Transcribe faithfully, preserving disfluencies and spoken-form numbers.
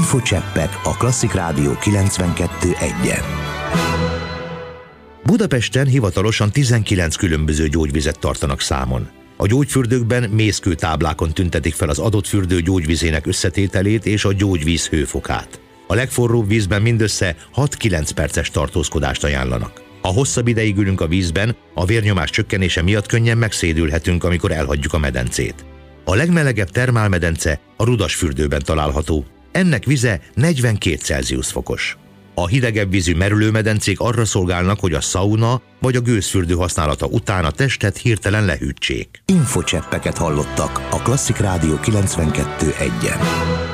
Infocseppek a Klasszik Rádió kilencvenkettő egyen. Budapesten hivatalosan tizenkilenc különböző gyógyvizet tartanak számon. A gyógyfürdőkben mészkő táblákon tüntetik fel az adott fürdő gyógyvizének összetételét és a gyógyvíz hőfokát. A legforróbb vízben mindössze hat-kilenc perces tartózkodást ajánlanak. Ha hosszabb ideig ülünk a vízben, a vérnyomás csökkenése miatt könnyen megszédülhetünk, amikor elhagyjuk a medencét. A legmelegebb termálmedence a Rudasfürdőben található. Ennek vize negyvenkét Celsius fokos. A hidegebb vízű merülőmedencék arra szolgálnak, hogy a szauna vagy a gőzfürdő használata után a testet hirtelen lehűtsék. Infocseppeket hallottak a Klasszik Rádió kilencvenkettő egyen.